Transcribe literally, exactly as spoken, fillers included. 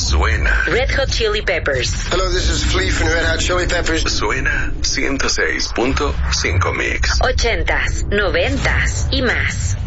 Suena. Red Hot Chili Peppers. Hello, this is Flea from Red Hot Chili Peppers. Suena ciento seis punto cinco Mix. Ochentas, noventas y más.